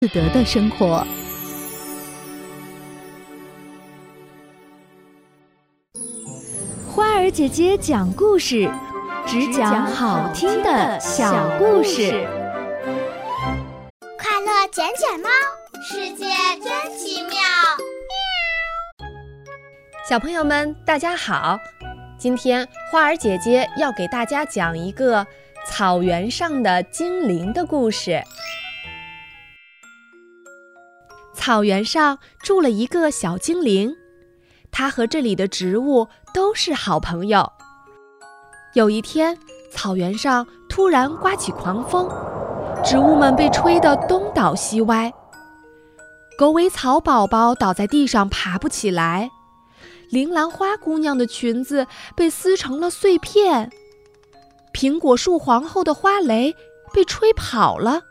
得的生活。 花儿姐姐讲故事，只讲好听的小故事。 快乐捡捡猫，世界真奇妙。 小朋友们，大家好！今天花儿姐姐要给大家讲一个草原上的精灵的故事。草原上住了一个小精灵，它和这里的植物都是好朋友。有一天，草原上突然刮起狂风，植物们被吹得东倒西歪。狗尾草宝宝倒在地上爬不起来，铃兰花姑娘的裙子被撕成了碎片，苹果树皇后的花蕾被吹跑了。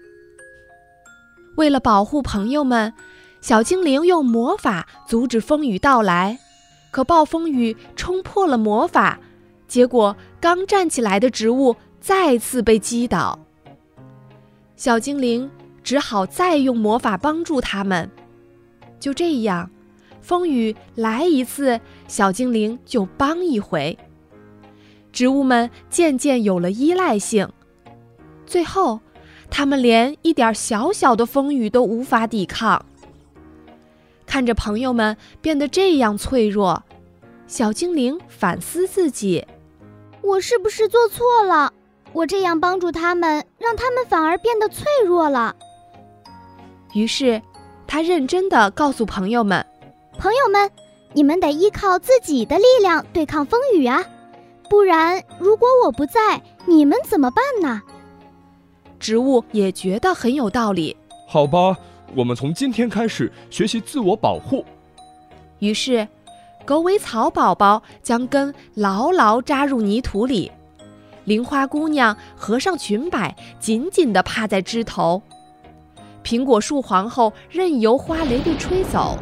为了保护朋友们，小精灵用魔法阻止风雨到来，可暴风雨冲破了魔法，结果刚站起来的植物再次被击倒。小精灵只好再用魔法帮助他们。就这样，风雨来一次，小精灵就帮一回。植物们渐渐有了依赖性，最后他们连一点小小的风雨都无法抵抗。看着朋友们变得这样脆弱，小精灵反思自己， 我是不是做错了？我这样帮助他们，让他们反而变得脆弱了。 于是他认真地告诉朋友们， 你们得依靠自己的力量对抗风雨啊，不然如果我不在，你们怎么办呢？ 植物也觉得很有道理。 好吧，我们从今天开始学习自我保护。 于是狗尾草宝宝将根牢牢扎入泥土里，铃花姑娘合上裙摆，紧紧地趴在枝头，苹果树皇后任由花蕾被吹走。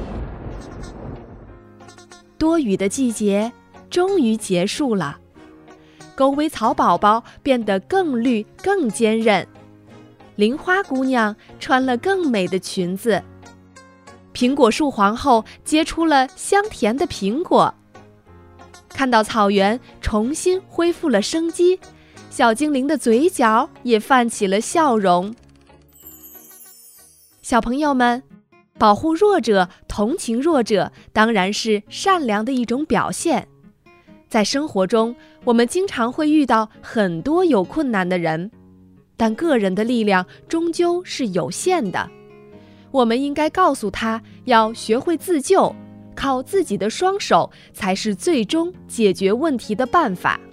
多雨的季节终于结束了，狗尾草宝宝变得更绿更坚韧，铃花姑娘穿了更美的裙子，苹果树皇后结出了香甜的苹果。看到草原重新恢复了生机，小精灵的嘴角也泛起了笑容。小朋友们，保护弱者、同情弱者，当然是善良的一种表现。在生活中，我们经常会遇到很多有困难的人，但个人的力量终究是有限的。我们应该告诉他，要学会自救，靠自己的双手才是最终解决问题的办法。